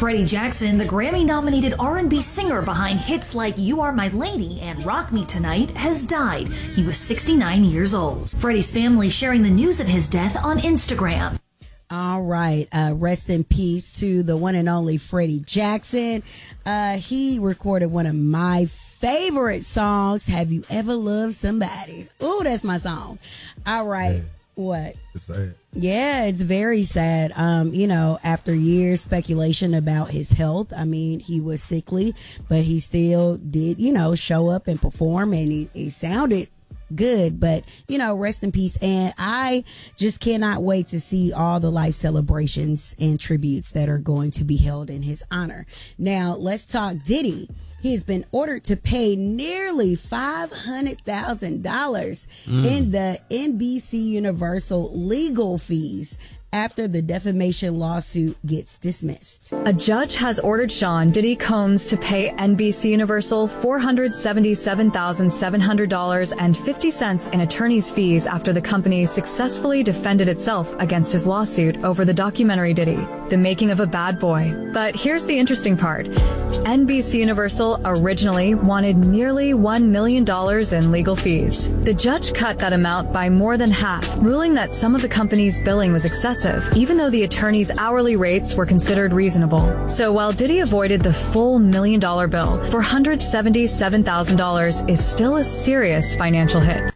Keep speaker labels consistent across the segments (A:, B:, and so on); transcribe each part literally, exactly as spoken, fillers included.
A: Freddie Jackson, the Grammy-nominated R and B singer behind hits like You Are My Lady and Rock Me Tonight, has died. He was sixty-nine years old. Freddie's family sharing the news of his death on Instagram.
B: All right. Uh, rest in peace to the one and only Freddie Jackson. Uh, he recorded one of my favorite songs, Have You Ever Loved Somebody? Ooh, that's my song. All right. Man, what?
C: It's sad.
B: Yeah, it's very sad. Um, you know, after years speculation about his health, I mean, he was sickly, but he still did, you know, show up and perform, and he, he sounded good. But, you know, rest in peace. And I just cannot wait to see all the life celebrations and tributes that are going to be held in his honor. Now, let's talk Diddy. He has been ordered to pay nearly five hundred thousand dollars mm. in the N B C Universal legal fees after the defamation lawsuit gets dismissed.
D: A judge has ordered Sean Diddy Combs to pay N B C Universal four hundred seventy-seven thousand seven hundred dollars and fifty cents in attorney's fees after the company successfully defended itself against his lawsuit over the documentary Diddy, The Making of a Bad Boy. But here's the interesting part. N B C Universal originally wanted nearly one million dollars in legal fees. The judge cut that amount by more than half, ruling that some of the company's billing was excessive, even though the attorney's hourly rates were considered reasonable. So while Diddy avoided the full million dollar bill, four hundred seventy-seven thousand dollars is still a serious financial hit.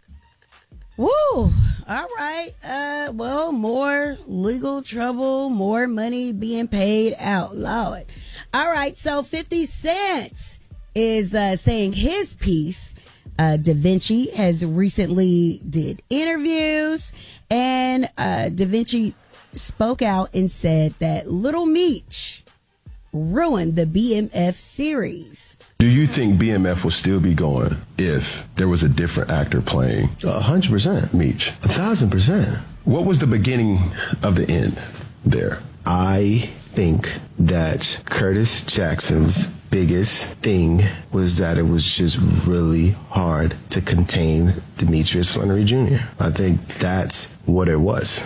B: Woo! All right. Uh, well, more legal trouble, more money being paid out. Lord. All right. So fifty Cent is uh, saying his piece. Uh, Da Vinci has recently did interviews, and uh, Da Vinci spoke out and said that Little Meech ruined the B M F series.
E: Do you think B M F will still be going if there was a different actor playing?
F: A hundred percent.
E: Meech.
F: A thousand percent.
E: What was the beginning of the end there?
F: I think that Curtis Jackson's biggest thing was that it was just really hard to contain Demetrius Flannery Junior I think that's what it was.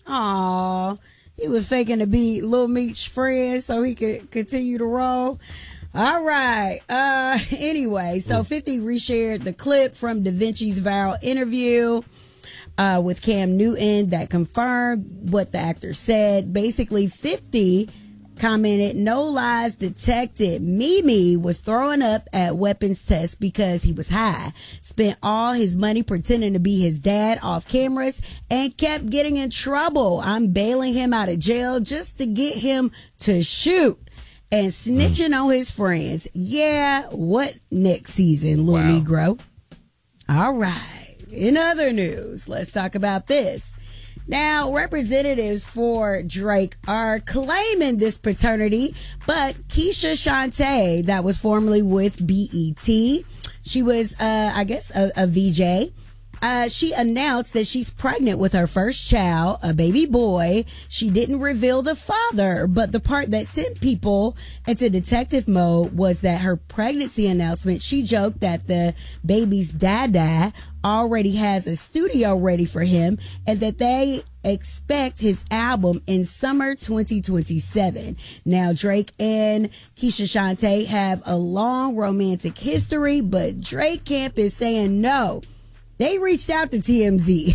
B: Aw, he was faking to be Lil Meech's friend so he could continue to roll. All right. Uh, anyway, so fifty reshared the clip from Da Vinci's viral interview uh, with Cam Newton that confirmed what the actor said. Basically, fifty commented, no lies detected. Mimi was throwing up at weapons tests because he was high, spent all his money pretending to be his dad off cameras, and kept getting in trouble. I'm bailing him out of jail just to get him to shoot, and snitching mm. on his friends. Yeah, what next season, Lil wow. Negro? All right. In other news, let's talk about this. Now, representatives for Drake are claiming this paternity, but Keisha Shantae, that was formerly with B E T, she was, uh, I guess, a, a V J. Uh, she announced that she's pregnant with her first child, a baby boy. She didn't reveal the father, but the part that sent people into detective mode was that her pregnancy announcement, she joked that the baby's dada already has a studio ready for him and that they expect his album in summer twenty twenty-seven. Now, Drake and Keisha Shantae have a long romantic history, but Drake camp is saying no. They reached out to T M Z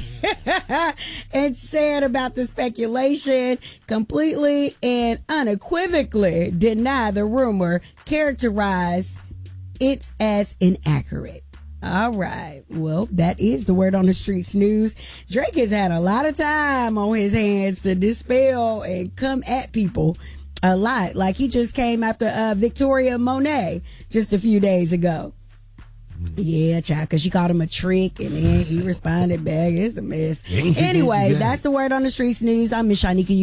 B: and said about the speculation, completely and unequivocally deny the rumor, characterized it as inaccurate. All right. Well, that is the word on the streets news. Drake has had a lot of time on his hands to dispel and come at people a lot. Like he just came after uh, Victoria Monet just a few days ago. Yeah, child, because she called him a trick, and then he responded back. It's a mess. Anyway, that's the word on the streets news. I'm Miss Shanika.